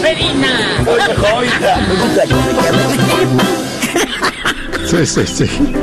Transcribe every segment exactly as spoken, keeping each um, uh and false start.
Medina. Sí, sí, sí.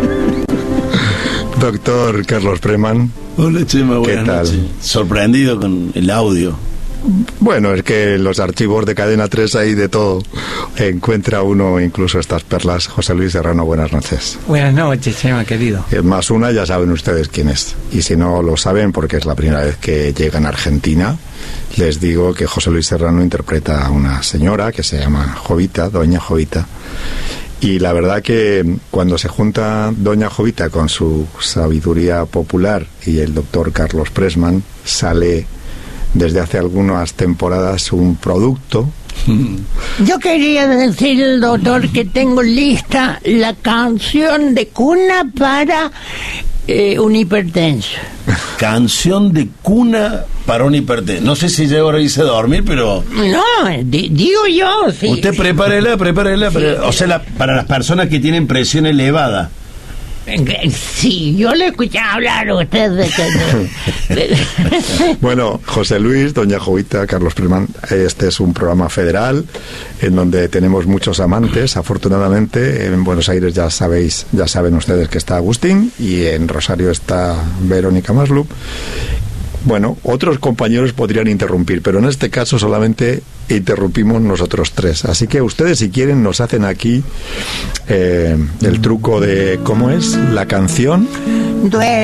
Doctor Carlos Preman. Hola, Chema, ¿Qué buenas tal? noches. Sorprendido con el audio. Bueno, es que los archivos de Cadena tres hay de todo. Encuentra uno incluso estas perlas. José Luis Serrano, buenas noches. Buenas noches, Chema, querido. Es más una, ya saben ustedes quién es. Y si no lo saben, porque es la primera vez que llegan a Argentina, les digo que José Luis Serrano interpreta a una señora que se llama Jovita, Doña Jovita. Y la verdad que cuando se junta Doña Jovita con su sabiduría popular y el doctor Carlos Pressman, sale desde hace algunas temporadas un producto. Yo quería decir, doctor, que tengo lista la canción de cuna para eh, un hipertenso. Canción de cuna para un hipertenso. No sé si llego a irse a dormir, pero... No, di- digo yo, sí. Usted prepárela, prepárela. Sí. Pre- o sea, la- para las personas que tienen presión elevada. Sí, yo le escuchaba hablar a usted de que... de- de- Bueno, José Luis, Doña Jovita, Carlos Pressman, este es un programa federal en donde tenemos muchos amantes. Afortunadamente, en Buenos Aires ya sabéis, ya saben ustedes que está Agustín y en Rosario está Verónica Maslup. Bueno, otros compañeros podrían interrumpir, pero en este caso solamente interrumpimos nosotros tres. Así que ustedes, si quieren, nos hacen aquí eh, el truco de, ¿cómo es? La canción. Duele.